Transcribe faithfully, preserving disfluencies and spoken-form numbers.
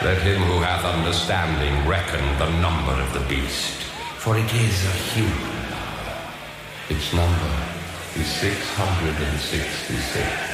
Let him who hath understanding reckon the number of the beast, for it is a human number. Its number is six hundred sixty-six.